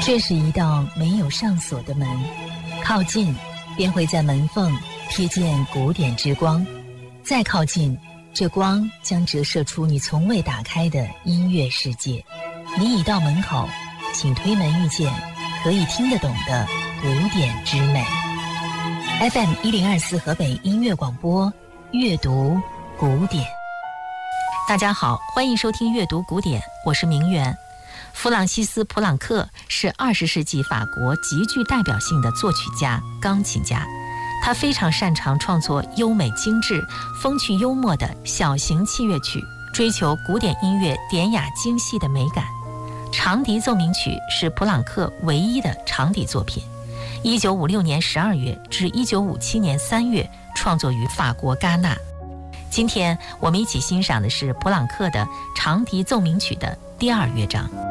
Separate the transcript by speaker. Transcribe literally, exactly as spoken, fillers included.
Speaker 1: 这是一道没有上锁的门，靠近便会在门缝瞥见古典之光，再靠近，这光将折射出你从未打开的音乐世界。你已到门口，请推门遇见可以听得懂的古典之美。 F M 一零二四河北音乐广播，阅读古典。大家好，欢迎收听阅读古典，我是明媛。弗朗西斯·普朗克是二十世纪法国极具代表性的作曲家、钢琴家。他非常擅长创作优美精致、风趣幽默的小型器乐曲，追求古典音乐典雅精细的美感。长笛奏鸣曲是普朗克唯一的长笛作品，一九五六年十二月至一九五七年三月创作于法国戛纳。今天我们一起欣赏的是普朗克的长笛奏鸣曲的第二乐章。